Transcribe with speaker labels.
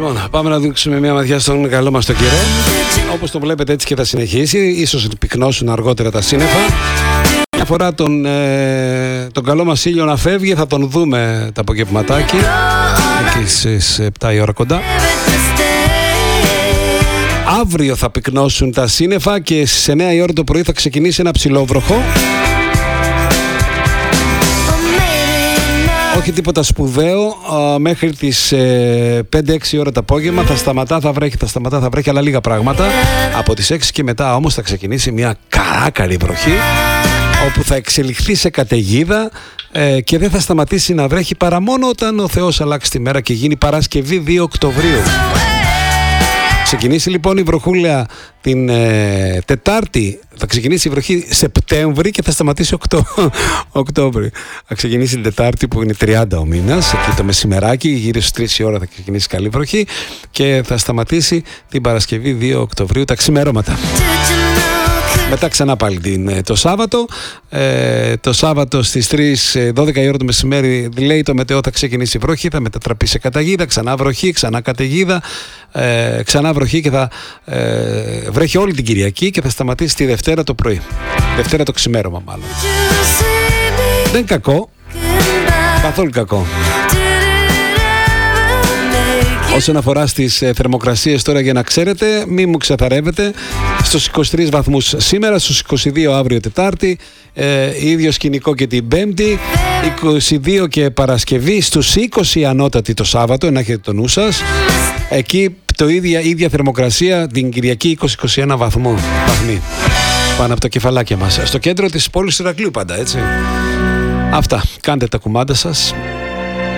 Speaker 1: Λοιπόν, πάμε να δείξουμε μια ματιά στον καλό μας τον καιρό. Όπως το βλέπετε, έτσι και θα συνεχίσει. Ίσως πυκνώσουν αργότερα τα σύννεφα. Μια φορά τον καλό μας ήλιο να φεύγει, θα τον δούμε το απογευματάκι, εκεί στις 7 η ώρα κοντά. Αύριο θα πυκνώσουν τα σύννεφα και στις 9 η ώρα το πρωί θα ξεκινήσει ένα ψηλόβροχο. Όχι τίποτα σπουδαίο, μέχρι τις 5-6 ώρα το απόγευμα θα σταματά, θα βρέχει, αλλά λίγα πράγματα. Από τις 6 και μετά όμως θα ξεκινήσει μια καράκαρη βροχή, όπου θα εξελιχθεί σε καταιγίδα και δεν θα σταματήσει να βρέχει παρά μόνο όταν ο Θεός αλλάξει τη μέρα και γίνει Παρασκευή 2 Οκτωβρίου. Ξεκινήσει λοιπόν η βροχούλα την Τετάρτη, θα ξεκινήσει η βροχή Σεπτέμβρη και θα σταματήσει Οκτώβρη. Θα ξεκινήσει την Τετάρτη που είναι 30 ο μήνας, εκεί το μεσημεράκι, γύρω στις 3 η ώρα θα ξεκινήσει καλή βροχή και θα σταματήσει την Παρασκευή 2 Οκτωβρίου τα ξημερώματα. Μετά ξανά πάλι το Σάββατο. Το Σάββατο στις 12 η ώρα το μεσημέρι, λέει το μετεό, θα ξεκινήσει η βροχή, θα μετατραπεί σε καταιγίδα, ξανά βροχή, ξανά καταιγίδα, ξανά βροχή και θα βρέχει όλη την Κυριακή και θα σταματήσει τη Δευτέρα το πρωί. Δευτέρα το ξημέρωμα μάλλον. Δεν είναι κακό, καθόλου κακό. Όσον αφορά στις θερμοκρασίες τώρα, για να ξέρετε, μη μου ξεθαρεύετε, στους 23 βαθμούς σήμερα, στους 22 αύριο Τετάρτη, ίδιο σκηνικό και την Πέμπτη, 22 και Παρασκευή, στους 20 ανώτατη το Σάββατο, να έχετε το νου σας. Εκεί το ίδια θερμοκρασία την Κυριακή, 20-21 βαθμοί πάνω από τα κεφαλάκια μας. Στο κέντρο της πόλης του Ηρακλείου πάντα, έτσι. Αυτά, κάντε τα κουμάντα σας.